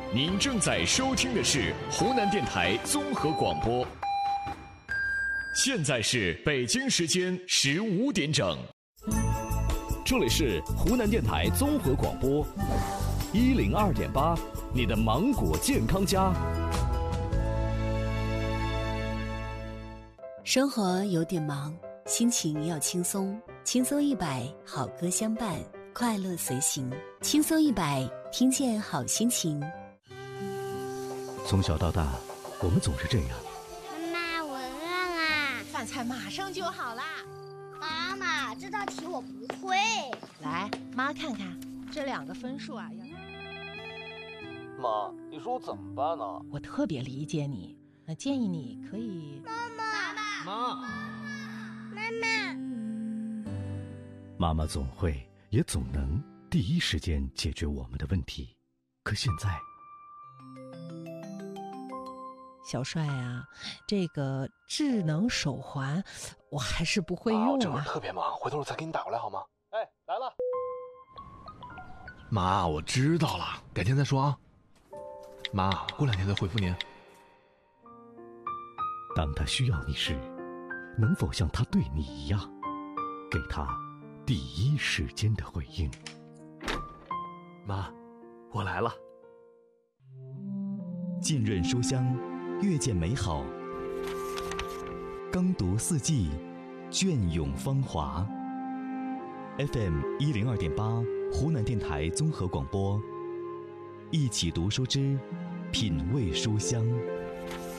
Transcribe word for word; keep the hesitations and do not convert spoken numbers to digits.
您正在收听的是湖南电台综合广播。现在是北京时间十五点整，这里是湖南电台综合广播一零二点八，你的芒果健康家。 生活有点忙，心情要轻松，轻松一百，好歌相伴，快乐随行。轻松一百，听见好心情。 从小到大，我们总是这样。 妈妈，我饿啦！ 饭菜马上就好啦。 妈妈，这道题我不会。 来，妈看看这两个分数啊。 妈，你说我怎么办呢？ 我特别理解你，那建议你可以。 妈妈， 妈， 妈妈， 妈妈总会也总能第一时间解决我们的问题，可现在。 小帅啊，这个智能手环我还是不会用啊。 我这会儿特别忙，回头我再给你打过来好吗？哎，来了。 妈，我知道了，改天再说啊。妈，过两天再回复您。 当他需要你时，能否像他对你一样，给他第一时间的回应？ 妈，我来了。 浸润书香，阅见美好，耕读四季，隽永芳华。F M 一零二点八，湖南电台综合广播，一起读书之品味书香。